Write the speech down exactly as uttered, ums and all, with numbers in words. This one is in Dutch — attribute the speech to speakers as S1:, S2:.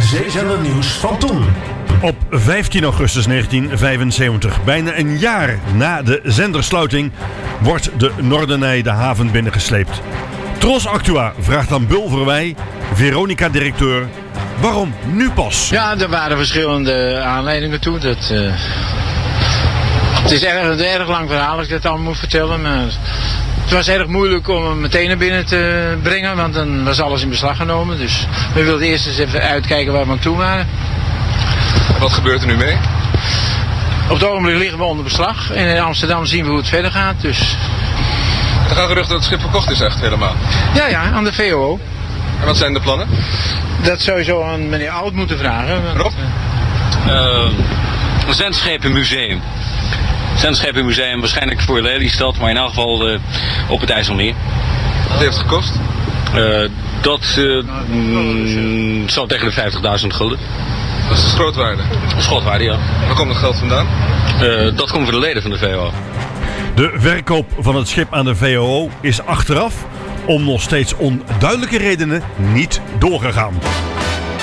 S1: zeezender nieuws van toen.
S2: Op vijftien augustus negentien vijfenzeventig, bijna een jaar na de zendersluiting, wordt de Noorderij de haven binnengesleept. Tros Actua vraagt aan Bul Verwij, Veronica-directeur, waarom nu pas?
S3: Ja, er waren verschillende aanleidingen toe. Dat, uh, het is erg, een erg lang verhaal als ik dat allemaal moet vertellen. Maar het was erg moeilijk om hem meteen naar binnen te brengen, want dan was alles in beslag genomen. Dus we wilden eerst eens even uitkijken waar we aan toe waren.
S4: Wat gebeurt er nu mee?
S3: Op het ogenblik liggen we onder beslag. En in Amsterdam zien we hoe het verder gaat. Dus...
S4: Er gaan geruchten dat het schip verkocht is echt helemaal.
S3: Ja, ja, aan de V O O.
S4: En wat zijn de plannen?
S3: Dat zou je zo aan meneer Oud moeten vragen. Want,
S4: Rob?
S5: Uh, een zendschepenmuseum. Zendschepenmuseum, waarschijnlijk voor Lelystad, maar in elk geval uh, op het IJsselmeer.
S4: Wat heeft het gekost?
S5: Uh, dat uh, mm, zal tegen de vijftigduizend gulden.
S4: Dat is de schrootwaarde?
S5: De schrootwaarde, ja.
S4: Waar komt het geld vandaan?
S5: Uh, dat komt van de leden van de V O O.
S2: De verkoop van het schip aan de V O O is achteraf, om nog steeds onduidelijke redenen, niet doorgegaan.